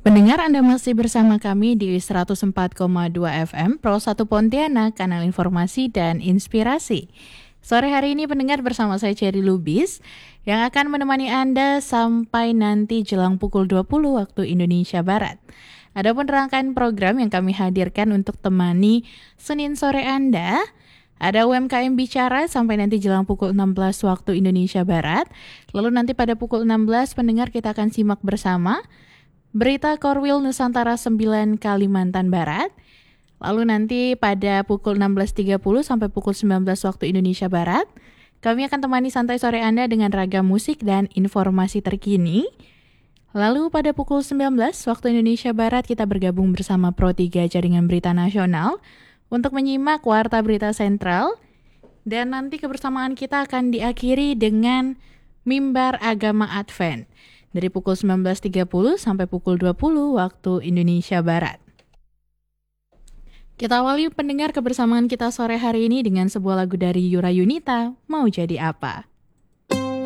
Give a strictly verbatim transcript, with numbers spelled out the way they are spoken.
Pendengar, Anda masih bersama kami di seratus empat koma dua F M Pro satu Pontianak, kanal informasi dan inspirasi. Sore hari ini pendengar bersama saya Cherry Lubis yang akan menemani Anda sampai nanti jelang pukul dua puluh waktu Indonesia Barat. Adapun rangkaian program yang kami hadirkan untuk temani Senin sore Anda, ada U M K M Bicara sampai nanti jelang pukul enam belas waktu Indonesia Barat. Lalu nanti pada pukul enam belas pendengar kita akan simak bersama Berita Korwil Nusantara sembilan Kalimantan Barat. Lalu nanti pada pukul enam belas tiga puluh sampai pukul sembilan belas waktu Indonesia Barat, kami akan temani santai sore Anda dengan ragam musik dan informasi terkini. Lalu pada pukul sembilan belas waktu Indonesia Barat kita bergabung bersama Pro tiga Jaringan Berita Nasional untuk menyimak Warta Berita Sentral. Dan nanti kebersamaan kita akan diakhiri dengan Mimbar Agama Advent dari pukul sembilan belas tiga puluh sampai pukul dua puluh waktu Indonesia Barat. Kita awali pendengar kebersamaan kita sore hari ini dengan sebuah lagu dari Yura Yunita, Mau Jadi Apa.